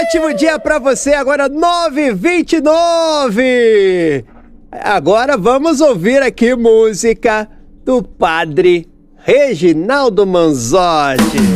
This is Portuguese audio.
ótimo dia pra você, agora 9h29. Agora vamos ouvir aqui música do Padre Reginaldo Manzotti.